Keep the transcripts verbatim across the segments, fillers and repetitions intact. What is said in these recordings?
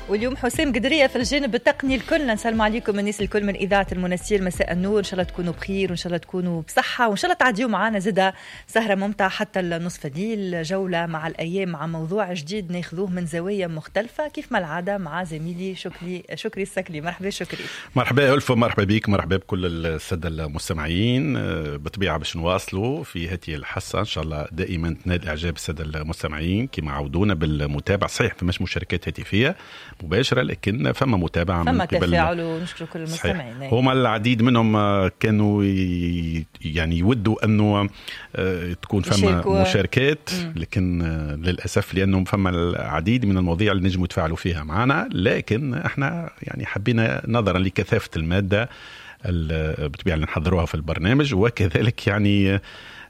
واليوم حسام قدرية في الجانب التقني. الكل نسلم عليكم الناس الكل من إذاعة المنستير. مساء النور، إن شاء الله تكونوا بخير وإن شاء الله تكونوا بصحة وإن شاء الله تعديوا معنا زدا سهرة ممتعة حتى النصف الليل، جولة مع الأيام مع موضوع جديد ناخذوه من زوايا مختلفة كيف ما العادة مع زميلي شكري شكري السكلي. مرحبا شكري. مرحبا ألف، مرحبا بك، مرحبا بكل السادة المستمعين. بطبيعة باش نواصلوا في هذه الحصة إن شاء الله دائما تنال إعجاب السادة المستمعين كما عودونا بالمتابعة. صحيح فماش مشاركات هاتفية مباشرة لكن فما متابعة فما تفاعل ونشكر كل المستمعين. هما العديد منهم كانوا يعني يودوا أنه تكون فما مشاركات م. لكن للأسف لأنهم فما العديد من المواضيع اللي نجموا يتفاعلوا فيها معنا، لكن احنا يعني حبينا نظرا لكثافة المادة بالطبيعة اللي نحضروها في البرنامج، وكذلك يعني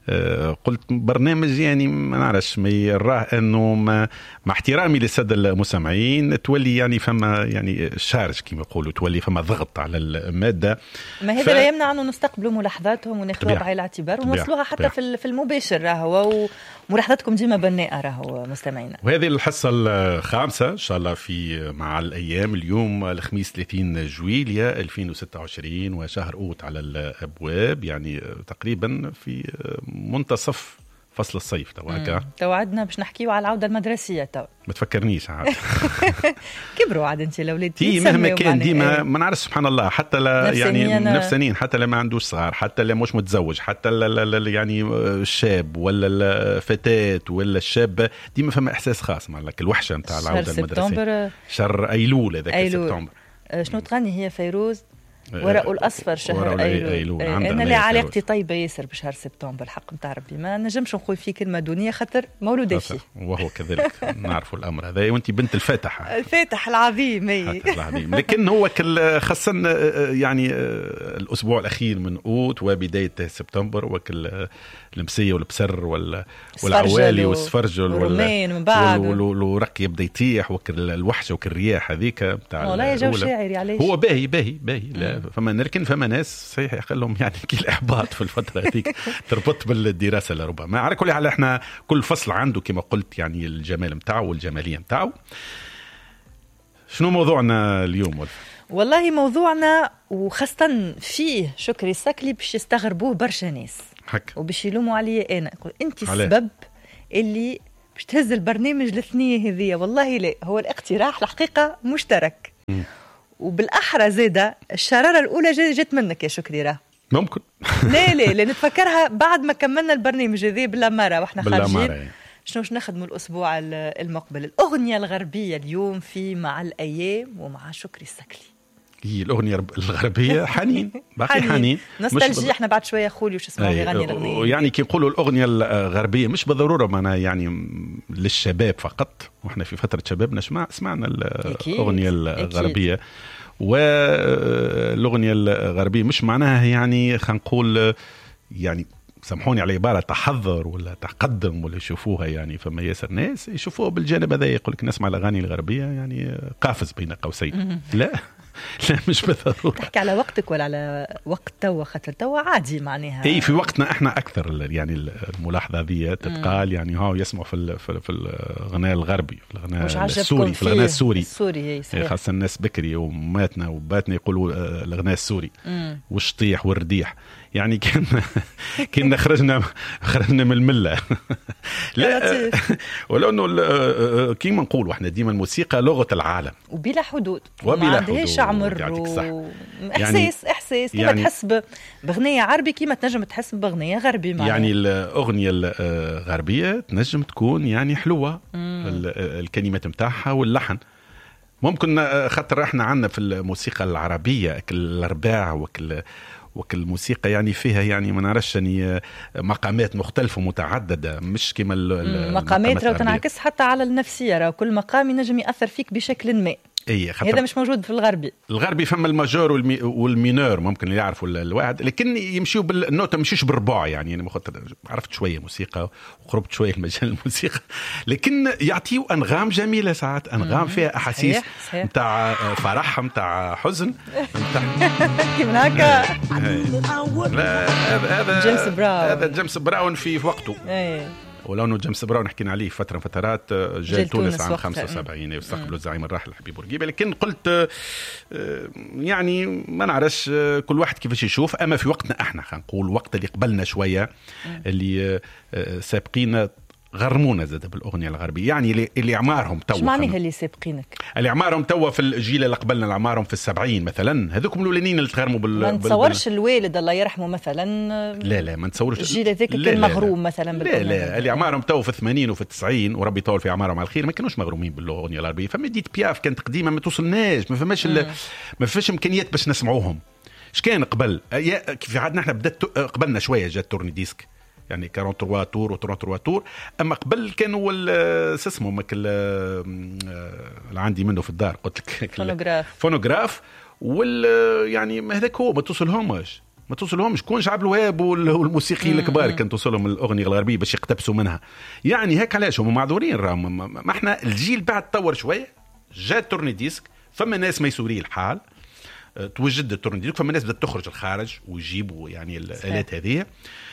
قلت برنامج يعني ما نعرفش ما يراه انه مع احترامي للساده المستمعين تولي يعني فما يعني شارج كما يقولوا، تولي فما ضغط على الماده. ما هذا ف... لا يمنع انه نستقبلوا ملاحظاتهم وناخذوها بعين الاعتبار ونوصلوها حتى طبيعة. في المباشر راهو، وملاحظاتكم ديما بناءه راهو مستمعينا. وهذه الحصه الخامسه ان شاء الله في مع الايام. اليوم الخميس ثلاثين جويليا ألفين وستة وعشرين وشهر اوت على الابواب، يعني تقريبا في منتصف فصل الصيف تواكا. توعدنا باش نحكيو على العودة المدرسية تو. ما تفكرنيش عاد. كبروا عاد انت الاولاد. تي مهما كان ديما ما نعرف سبحان الله، حتى لا يعني نفسانين، حتى لا ما عندوش صغار، حتى لا مش متزوج، حتى لا, لا, لا يعني الشاب ولا الفتاة ولا الشابة، ديما فما احساس خاص مع لك الوحشة نتاع العودة المدرسية. شهر ايلول هذاك سبتمبر. شنو تغني هي فيروز؟ ورق الأصفر شهر أيلول. أيلول. أنا اللي علاقتي طيبة ياسر بشهر سبتمبر الحق متاع ربي، ما نجمش نقول فيه كلمة دنيا خاطر مولودة فيه. وهو كذلك نعرف الأمر هذا، وانت بنت الفاتح الفاتح العظيم. هي العظيم. لكن هو كل خاصة يعني الأسبوع الأخير من أوت وبداية سبتمبر وكل المسية والبسر والعوالي والسفرجل والرق يبدأ يطيح وكل الوحشة وكل الرياح هذيك بتاع والله جو شاعري عليه. هو باهي باهي باهي. فما نركن فما ناس صحيح يخلهم يعني كي الإحباط في الفترة هذيك تربط بالدراسة لربما. على كل حال احنا كل فصل عنده كما قلت يعني الجمال متاعه والجمالية متاعه. شنو موضوعنا اليوم؟ والله موضوعنا وخاصة فيه شكري السكلي باش يستغربوه برشا ناس وباش يلوموا علي أنا، أنت السبب اللي باش تهز البرنامج الاثنية هذية. والله لا، هو الاقتراح الحقيقة مشترك م. وبالأحرى زادة الشرارة الأولى جت منك يا شكري. راه ممكن لا لا لا نتفكرها بعد ما كملنا البرنامج هذي بالأمارة واحنا خارجين شنو باش نخدموا الأسبوع المقبل. الأغنية الغربية اليوم في مع الأيام ومع شكري السكلي. هي الأغنية الغربية حنين باقي حنين نوستالجي. احنا بعد شوية خولي وش اسمه يغني الأغنية يعني كي نقولوا الأغنية الغربية مش بالضرورة معنا يعني للشباب فقط، واحنا في فترة شباب نسمع سمعنا الأغنية الغربية. والأغنية الغربية مش معناها يعني خلينا نقول يعني سامحوني على عبارة تحضر ولا تقدم ولا يشوفوها يعني فما ياسر ناس يشوفوها بالجانب هذا، يقول لك نسمع الأغاني الغربية يعني قافز بين قوسين. لا لا مش بالضرورة. تحكي على وقتك ولا على وقت توا خاطر توا عادي معناها. اي في وقتنا احنا اكثر يعني الملاحظة ذي تتقال يعني ها يسمعوا في في في الغناء الغربي، في الغناء السوري، في الغناء السوري السوري خاصة الناس بكري وماتنا وباتنا يقولوا الغناء السوري والشطيح والرديح يعني كان كنا خرجنا خرجنا من الملة. لا ولو انه كيما نقول احنا ديما الموسيقى لغة العالم وبلا حدود وبلا عندهاش عمر و... احساس يعني احساس كيما يعني تحس بغنية عربي كيما تنجم تحس بغنية غربي معنا. يعني الاغنية الغربية تنجم تكون يعني حلوة الكلمات متاعها واللحن ممكن خاطر احنا عندنا في الموسيقى العربية الارباع وكل وكل موسيقى يعني فيها يعني ما نعرفش يعني مقامات مختلفة ومتعددة مش كما مقامات لو تنعكس حتى على النفسية، راه كل مقام ينجم يأثر فيك بشكل ما. إيه هذا مش موجود في الغربي. الغربي فما الماجور والمي والمينور ممكن اللي يعرفوا الواحد، لكن يمشيوا بالنوتة مشيش بالربع يعني. أنا عرفت شوية موسيقى وقربت شوية المجال الموسيقى، لكن يعطيوا أنغام جميلة ساعات، أنغام فيها أحاسيس متاع فرح متاع حزن كيف هكا. هذا جيمس براون هذا جيمس براون في وقته. نقولوا انه جيمس براون حكينا عليه فتره من فترات جاء تونس عام خمسة وسبعين واستقبلوا الزعيم الراحل حبيب بورقيبه، لكن قلت يعني ما نعرفش كل واحد كيفاش يشوف. اما في وقتنا احنا خلينا نقول وقت اللي قبلنا شويه اللي سابقين غرمونا زاد بالاغنيه الغربيه، يعني اللي اعمارهم توا. ايش معناها اللي سابقينك؟ اللي اعمارهم توا في الجيل اللي قبلنا، اللي اعمارهم في السبعين مثلا، هذوكم الاولانيين اللي تغرموا بال ما نتصورش بال... الوالد الله يرحمه مثلا. لا لا ما نتصورش الجيل هذاك كان مغروم مثلا بالأغنية. لا لا اللي اعمارهم توا في الثمانين وفي التسعين وربي يطول في اعمارهم على الخير ما كانوش مغرومين بالاغنيه الغربيه. فما ديت بياف كانت قديمه ما توصلناش، ما فماش ال... ما فيش امكانيات باش نسمعوهم. اش كان قبل كيف عادنا احنا بدات قبلنا شويه جات تورني ديسك يعني أربعة وثلاثين تور و33 تور. اما قبل كانوا اسمه ماك اللي عندي منه في الدار قلت لك فونوغراف فونوغراف وال يعني هذاك هو ما توصلهمش ما توصلهمش كون شعب الوهاب والموسيقيين الكبار كان توصلهم الاغنيه الغربيه باش يقتبسوا منها. يعني هيك علاش هم معذورين راهم. ما احنا الجيل بعد تطور شويه جات تورني ديسك، فما ناس ميسوري الحال توجد التورني ديسك، فما ناس بدات تخرج الخارج ويجيبوا يعني الالات هذه،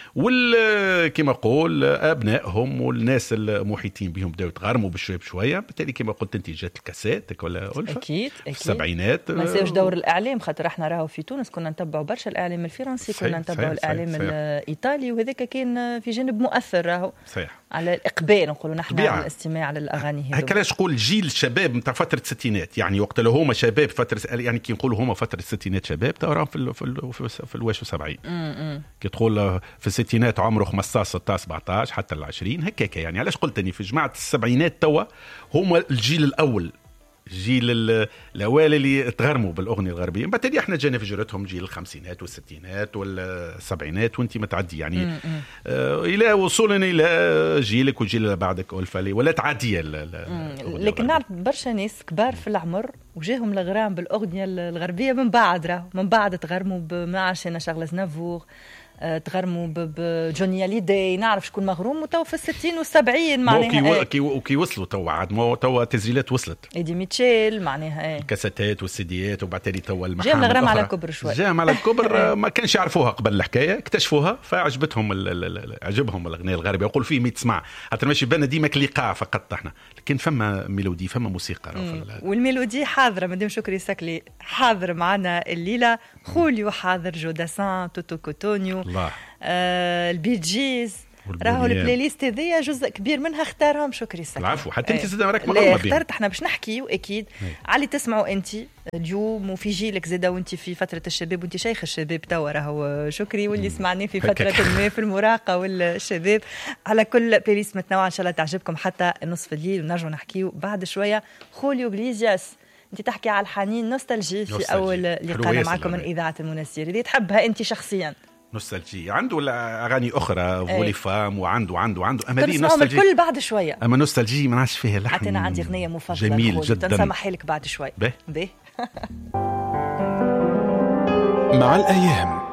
وال كما قول ابنائهم والناس المحيطين بهم بداوا يتغرموا بشويه بشويه. بالتالي كما قلت انت جات الكاسات ولا ألفة اكيد في السبعينات. ما نساوش دور الاعلام، خاطر احنا راهو في تونس كنا نتبعوا برشا الاعلام الفرنسي، كنا نتبعوا الاعلام الايطالي، وهذاك كان في جانب مؤثر راهو صحيح على الاقبال نقولوا نحن على الاستماع على الاغاني هذو. هكا علاش نقول جيل الشباب نتاع فتره الستينات، يعني وقت اللي هما شباب فتره يعني كي نقولوا هما فتره الستينات شباب تراهم في في في, في الواش وسبعين كي تقول في الستينات عمره خمسطاش ستطاش سبعطاش حتى العشرين هكاك. يعني علاش قلت اني في جماعه السبعينات توا هما الجيل الاول، جيل الاوائل اللي تغرموا بالاغنيه الغربيه. بالتالي احنا جانا في جرتهم جيل الخمسينات والستينات والسبعينات وانت متعدي يعني م- م. آه الى وصولنا الى جيلك وجيل اللي بعدك الفالي ولا تعديه. لكن نعرف برشا ناس كبار في العمر وجاهم الغرام بالاغنيه الغربيه من بعد راهو من بعد تغرموا ما عرفش شغله زنافور، تغرموا بجوني هاليداي، نعرف شكون مغروم وتو في الستين والسبعين معناها وكي وكي وصلوا تو عاد ما تو تسجيلات وصلت ايدي ميتشيل معناها ايه الكاسيتات والسيديات وبعدين تو المحامل جاهم الغرام على الكبر شوي جاهم على الكبر ما كانش يعرفوها قبل الحكايه اكتشفوها فعجبتهم عجبهم الاغنيه الغربيه. يقول في مية تسمع حتى ماشي بنا ديما كليقاع فقط احنا، لكن فما ميلودي فما موسيقى والميلودي حاضره. مدام شكري سكلي حاضر معنا الليله، خوليو حاضر، جوداسان، توتو كوتونيو، آه البي جيز، راهو البلاي ليست هذيا جزء كبير منها اختارهم شكري سكلي. العفو حتى انت زاد راك مغرمه بيه. اخترت احنا باش نحكيو اكيد على تسمعوا انت اليوم وفي جيلك زاده وانت في فتره الشباب وانت شيخ الشباب توا راهو شكري، واللي سمعناه في فتره ما في المراهقه والشباب. على كل بلاي ليست متنوعه ان شاء الله تعجبكم حتى نصف الليل، ونرجعوا نحكيو بعد شويه. خوليو غليزياس انت تحكي على الحنين نوستالجي في نوستالجي. اول لقاء معكم من اذاعه المنسير اللي تحبها انت شخصيا. نوستالجي عنده اغاني اخرى فولي فام وعنده عنده عنده اما دي نوستالجي الكل بعد شويه. اما نوستالجي ما نعرفش فيها لحن. حتى انا عندي اغنيه مفضله جميل جدا تنسمح لك بعد شوي به به مع الايام